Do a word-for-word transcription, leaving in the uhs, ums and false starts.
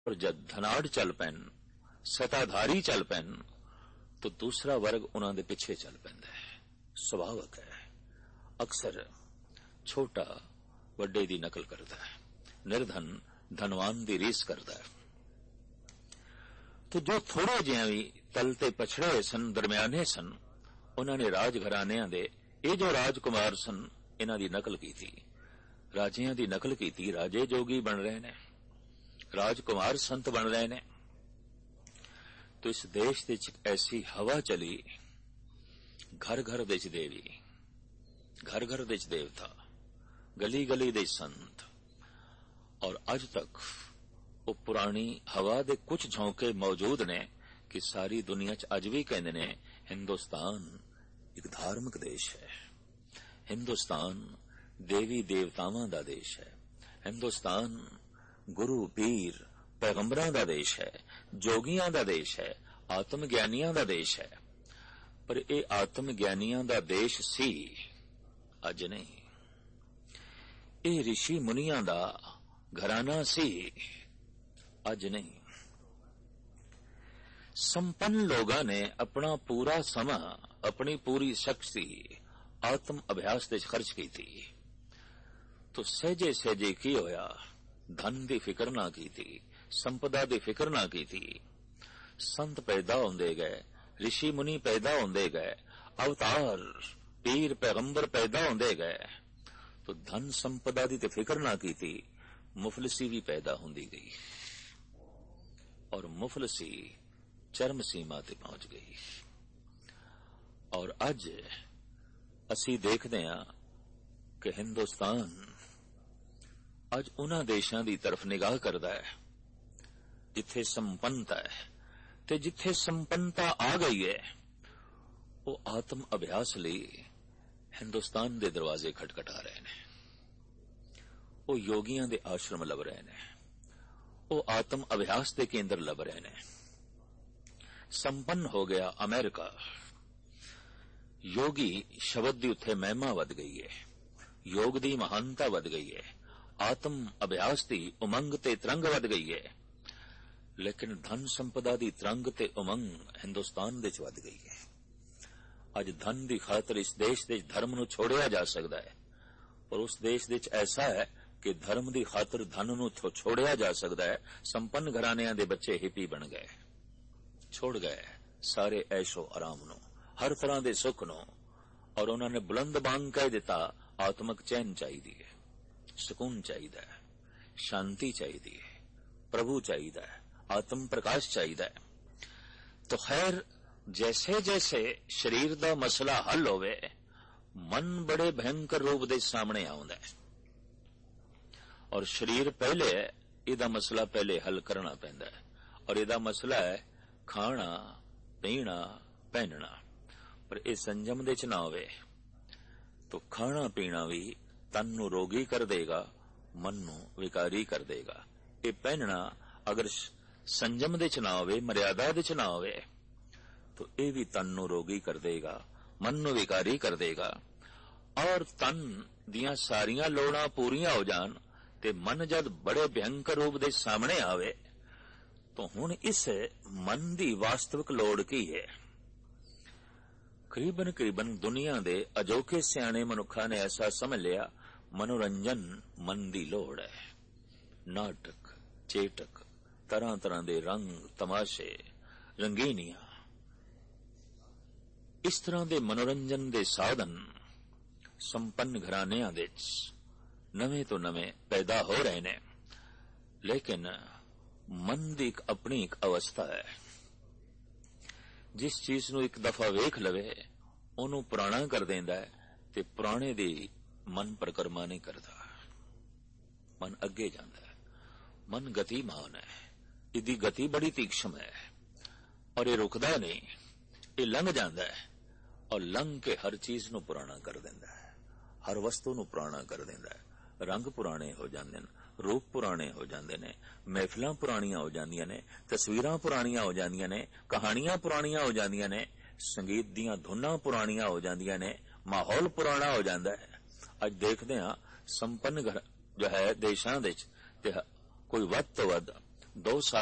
और जब धनाढ़ चल पैन, सत्ताधारी चल पैन, तो दूसरा वर्ग उन्हां दे पिछे चल पैंदा है। सुभावक है। अक्सर छोटा वड्डे दी नकल करता है, निर्धन धनवान दी रीस करता है। तो जो थोड़े जिहा भी तल ते पछड़े सन, दरम्याने सन, उन्होंने राज घरानियां दे ये जो राजकुमार सन इन्हां दी नकल की थी, राजियां दी नकल की थी। राजे जोगी बन रहे ने, राजकुमार संत बन रहे ने। तो इस देश दे ऐसी हवा चली, घर घर विच देवी, घर घर विच देवता, गली गली दे संत। और अज तक वो पुरानी हवा दे कुछ झोंके मौजूद ने कि सारी दुनिया च अज भी कहंदे ने हिंदुस्तान एक धार्मिक देश है, हिंदुस्तान देवी देवतावां दा देश है, हिंदुस्तान गुरु पीर पैगंबरां दा देश है, जोगियां दा देश है, आत्म ज्ञानियां दा देश है। पर ये आत्म ज्ञानियां दा देश सी, अज नहीं। ये ऋषि मुनियां दा घराना सी, अज नहीं। संपन्न लोगों ने अपना पूरा समा, अपनी पूरी शक्ति आत्म अभ्यास दे खर्च की थी। तो सहजे सहजे की होया, धन दी फिक्र ना की थी, संपदा दी फिक्र ना की थी। संत पैदा होंदे गए, ऋषि मुनि पैदा होंदे गए, अवतार पीर पैगंबर पैदा होंदे गए। तो धन संपदा दी ते फिक्र ना की थी, मुफलसी भी पैदा होंदी गई और मुफलसी चरम सीमा ते पहुंच गई। और अज असी देखते हैं कि हिंदुस्तान अज उन्हां देशां दी तरफ निगाह करदा है जिथे संपन्नता है। ते जिथे संपन्नता आ गई है, वो आत्म अभ्यास लई हिंदुस्तान दे दरवाजे खटखटा रहे ने, वो योगियां दे आश्रम लभ रहे ने, वो आत्म अभ्यास दे केंद्र लभ रहे ने। संपन्न हो गया अमेरिका, योगी शब्द दी उत्थे महिमा वध गई है, योग दी महानता वध गई है, आत्म अभ्यास दी उमंग ते तरंग वध गई है। लेकिन धन संपदा दी तरंग ते उमंग हिंदुस्तान दे च वध गई है। अज धन दी खातर इस देश दे धर्म नूं छोड़िया जा सकदा है, पर उस देश दे च ऐसा है कि धर्म दी खातर धन नूं छोड़िया जा सकदा है। संपन्न घरानियां दे बच्चे हिपी बन गए, छोड़ गए सारे ऐशो आराम नूं, हर तरह दे सुख नूं, और उन्होंने बुलंद बांग कह दिता आत्मक चैन चाहिदी है, सुकून चाहिदा है, शांति चाहिदी है, प्रभु चाहिदा है, आत्म प्रकाश चाहिदा है। तो खैर जैसे जैसे शरीर दा मसला हल होवे, मन बड़े भयंकर रूप दे सामने आउंदा है। और शरीर पहले है, इहदा मसला पहले हल करना पैंदा है। और इहदा मसला है खाना पीना पहनना। पर यह संजम दे च ना होवे तो खाना पीना भी तन नूं रोगी कर देगा, मन नूं विकारी कर देगा। ये पहनना अगर संजम दे च ना होवे, मर्यादा दे च ना होवे, तो यह भी तन नूं रोगी कर देगा, मन नूं विकारी कर देगा। और तन दियां सारियां लोड़ां पूरियां हो जान ते मन जद बड़े भयंकर रूप दे सामने आवे, तो हुण इस मन दी वास्तविक लोड़ की है। करीबन करीबन दुनिया दे अजोके सियाणे मनुखा ने ऐसा समझ लिया मनोरंजन मन दी लोड़ है। नाटक चेटक, तरह तरह दे रंग तमाशे रंगीनियां, इस तरह दे मनोरंजन दे साधन संपन्न घरानियां दे नवे तो नवे पैदा हो रहे ने। लेकिन मन दी एक अपनी एक अवस्था है, जिस चीज नूं एक दफा वेख लवे ओनू पुराना कर देंदा है, ते पुराने दी मन परिक्रमा नहीं करता, मन अगे जाता है। मन गतिमान है, इदी गति बड़ी तीक्ष्ण है, और ये रुकदा नहीं, ये लंघ जाता है, और लंघ के हर चीज नूं पुराना कर देंदा है, हर वस्तु नूं पुराना कर देंदा है। रंग पुराने हो जाते हैं, रूप पुराने हो जाते हैं, महफिलां पुरानियां हो जांदियां ने, तस्वीरां पुरानियां हो जांदियां ने, कहानियां पुरानियां हो जांदियां ने, संगीत दीयां धुनां पुरानियां हो जांदियां ने, माहौल पुराना हो जाता है। अज देखते हैं संपन्न घर जो है देशां दे कोई वध तो वध ਦੋ ਸਾਲ